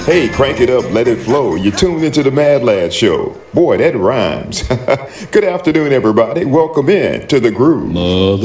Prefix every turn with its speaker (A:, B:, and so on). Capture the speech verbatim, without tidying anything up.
A: Hey, crank it up, let it flow. You tuned into the Mad Lad Show. Boy, that rhymes. Good afternoon, everybody. Welcome in to the groove.
B: Mother